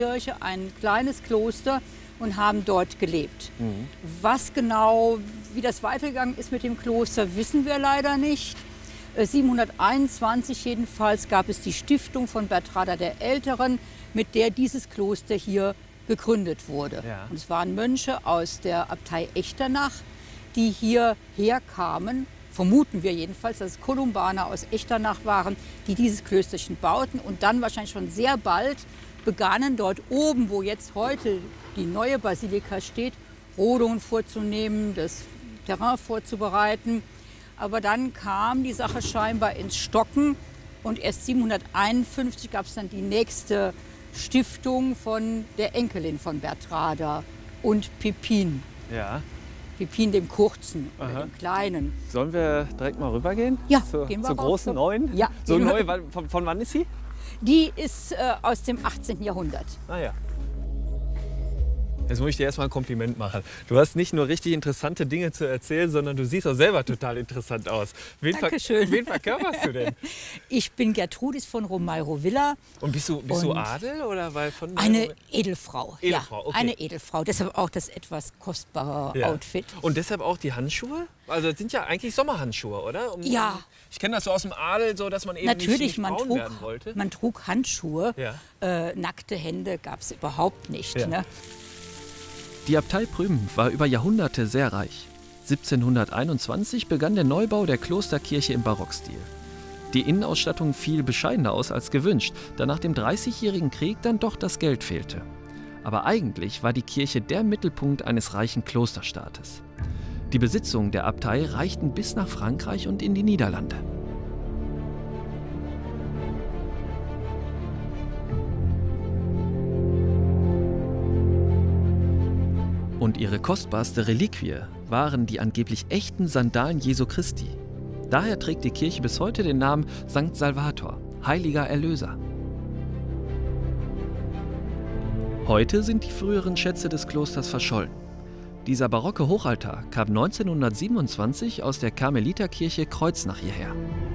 Kirche, ein kleines Kloster und haben dort gelebt. Was genau, wie das weitergegangen ist mit dem Kloster, wissen wir leider nicht. 721 jedenfalls gab es die Stiftung von Bertrada der Älteren, mit der dieses Kloster hier gegründet wurde. Ja. Und es waren Mönche aus der Abtei Echternach, die hierher kamen, vermuten wir jedenfalls, dass es Kolumbaner aus Echternach waren, die dieses Klösterchen bauten und dann wahrscheinlich schon sehr bald begannen, dort oben, wo jetzt heute die neue Basilika steht, Rodungen vorzunehmen, das Terrain vorzubereiten. Aber dann kam die Sache scheinbar ins Stocken und erst 751 gab es dann die nächste Stiftung von der Enkelin von Bertrada und Pippin. Ja. Pippin dem Kurzen oder dem Kleinen. Sollen wir direkt mal rübergehen? Ja, zur gehen wir zur raus. großen neuen? Ja, So gehen wir. neu, von wann ist sie? Die ist aus dem 18. Jahrhundert. Ah ja. Jetzt muss ich dir erstmal ein Kompliment machen. Du hast nicht nur richtig interessante Dinge zu erzählen, sondern du siehst auch selber total interessant aus. Dankeschön. Wen verkörperst du denn? Ich bin Gertrudis von Romairo-Villa. Und bist du Adel oder weil von Eine Edelfrau. Edelfrau, ja, okay. eine Edelfrau. Deshalb auch das etwas kostbare Outfit. Und deshalb auch die Handschuhe? Also das sind ja eigentlich Sommerhandschuhe, oder? Ja. Ich kenne das so aus dem Adel, so dass man eben Natürlich, nicht man braun trug, werden wollte. man trug Handschuhe. Ja. Nackte Hände gab es überhaupt nicht. Ja. Ne? Die Abtei Prüm war über Jahrhunderte sehr reich. 1721 begann der Neubau der Klosterkirche im Barockstil. Die Innenausstattung fiel bescheidener aus als gewünscht, da nach dem Dreißigjährigen Krieg dann doch das Geld fehlte. Aber eigentlich war die Kirche der Mittelpunkt eines reichen Klosterstaates. Die Besitzungen der Abtei reichten bis nach Frankreich und in die Niederlande. Und ihre kostbarste Reliquie waren die angeblich echten Sandalen Jesu Christi. Daher trägt die Kirche bis heute den Namen St. Salvator, heiliger Erlöser. Heute sind die früheren Schätze des Klosters verschollen. Dieser barocke Hochaltar kam 1927 aus der Karmeliterkirche Kreuznach hierher.